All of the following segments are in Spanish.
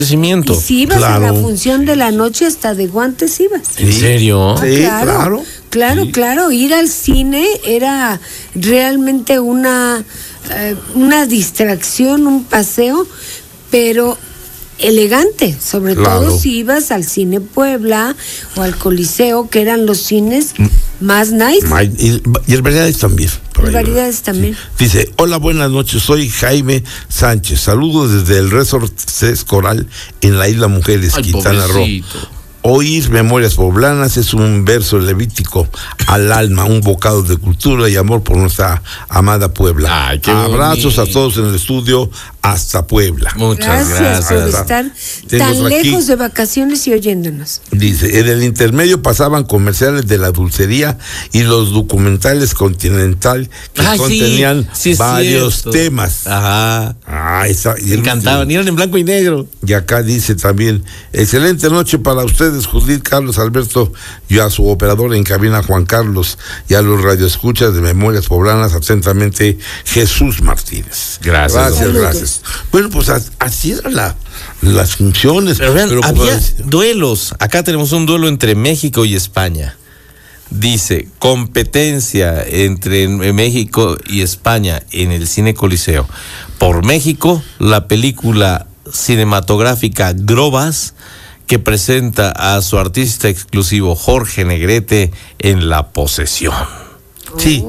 Y si ibas a la función de la noche, hasta de guantes ibas. ¿En serio? Sí, claro. Ir al cine era realmente una distracción, un paseo, pero elegante, sobre todo si ibas al Cine Puebla o al Coliseo, que eran los cines más nice. Y el Variedades también. Variedades también. Sí. Dice, hola, buenas noches, soy Jaime Sánchez, saludos desde el Resort Cés Coral en la Isla Mujeres, Quintana Roo. Oír Memorias Poblanas es un verso levítico al alma, un bocado de cultura y amor por nuestra amada Puebla. Ay, abrazos a todos en el estudio, hasta Puebla. Muchas gracias por estar tan lejos de vacaciones y oyéndonos. Dice, en el intermedio pasaban comerciales de la dulcería y los documentales Continental que contenían varios temas. Ajá. Me encantaban, eran en blanco y negro. Y acá dice también, excelente noche para ustedes, Judith, Carlos, Alberto, y a su operador en cabina, Juan Carlos, y a los radioescuchas de Memorias Poblanas, atentamente, Jesús Martínez. Gracias. Bueno, pues así eran las funciones. Pero vean, había duelos. Acá tenemos un duelo entre México y España. Dice, competencia entre México y España en el Cine Coliseo. Por México, la película cinematográfica Grobas, que presenta a su artista exclusivo Jorge Negrete en La Posesión. Sí,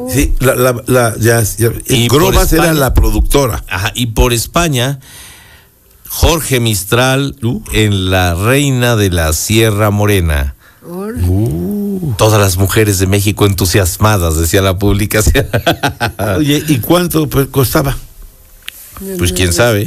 Grobas era la productora. Ajá, y por España, Jorge Mistral en La Reina de la Sierra Morena. Todas las mujeres de México entusiasmadas, decía la publicación. Oye, ¿y cuánto costaba? Pues quién sabe.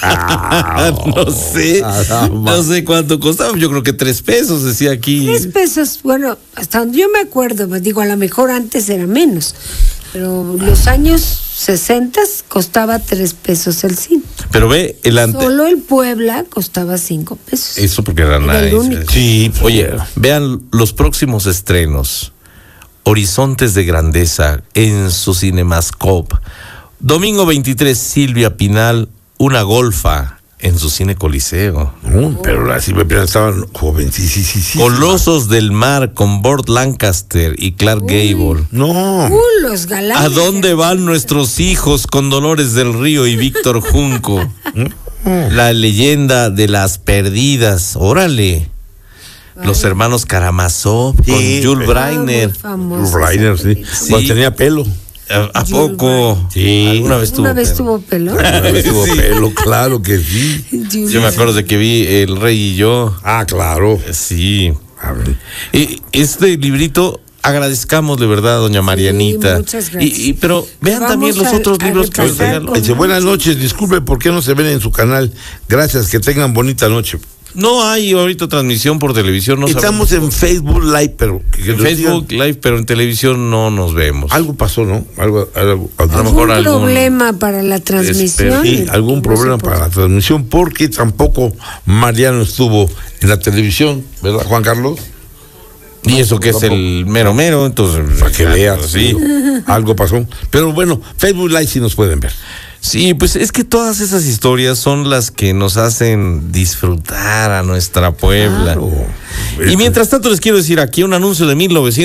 No sé cuánto costaba. Yo creo que 3 pesos, decía aquí. 3 pesos, bueno, hasta donde yo me acuerdo, digo, a lo mejor antes era menos, pero los años 60 costaba 3 pesos el cine. Pero ve, solo el Puebla costaba 5 pesos. Eso porque era nice. Sí. Oye, vean los próximos estrenos. Horizontes de Grandeza en su Cinemascope. Domingo 23, Silvia Pinal, Una Golfa en su Cine Coliseo. Pero la Silvia Pinal estaban jóvenes, sí. Colosos del Mar con Burt Lancaster y Clark Gable. No. Los galanes. ¿A dónde van nuestros hijos con Dolores del Río y Víctor Junco? La leyenda de las perdidas. Órale. Los hermanos Karamazov con Jules Breiner. Jules Breiner, sí. Cuando tenía pelo. ¿A poco? Sí. ¿Alguna vez tuvo pelo? Una vez tuvo pelo, claro que sí. Yo me acuerdo de que vi El Rey y Yo. Claro. Sí. A ver. Este librito, agradezcamos de verdad a doña Marianita. Muchas gracias. Pero vean también los otros libros que dice, buenas noches, disculpe, ¿por qué no se ven en su canal? Gracias, que tengan bonita noche. No hay ahorita transmisión por televisión. Estamos en Facebook Live, pero... Live, pero en televisión no nos vemos. Algo pasó, ¿no? A lo mejor algún problema para la transmisión. Sí, algún problema para la transmisión, porque tampoco Mariano estuvo en la televisión, ¿verdad, Juan Carlos? Y eso que es el mero, entonces... Para que veas, sí, algo pasó. Pero bueno, Facebook Live sí nos pueden ver. Sí, pues es que todas esas historias son las que nos hacen disfrutar a nuestra Puebla. Claro. Y mientras tanto les quiero decir aquí un anuncio de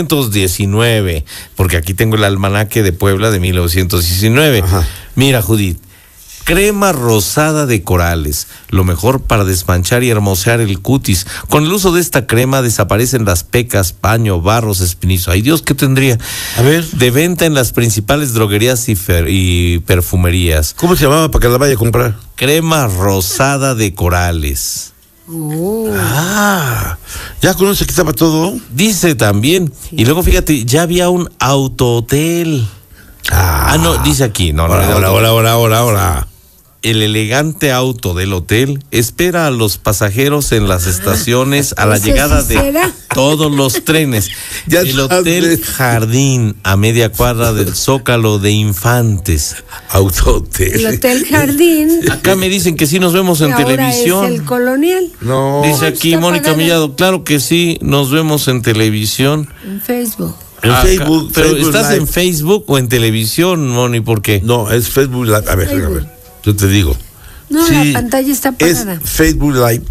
1919, porque aquí tengo el almanaque de Puebla de 1919. Ajá. Mira, Judith, crema rosada de corales, lo mejor para desmanchar y hermosear el cutis. Con el uso de esta crema desaparecen las pecas, paño, barros, espinizo. Ay Dios, ¿qué tendría? A ver. De venta en las principales droguerías y perfumerías. ¿Cómo se llamaba para que la vaya a comprar? Crema rosada de corales. ¿Ya con eso se quitaba todo? Dice también. Sí. Y luego fíjate, ya había un autohotel. No, dice aquí. Ahora. El elegante auto del hotel espera a los pasajeros en las estaciones a la llegada de todos los trenes. El Hotel Jardín, a media cuadra del Zócalo de Infantes. Autohotel. El Hotel Jardín. Acá me dicen que sí nos vemos en televisión. ¿Es el Colonial? No. Dice aquí Mónica Millado, claro que sí, nos vemos en televisión. En Facebook. En Facebook. Pero Facebook ¿estás Live. en Facebook o en televisión, Moni? ¿Por qué? No, es Facebook Live. A ver, yo te digo. No, sí, la pantalla está apagada. Es Facebook Live.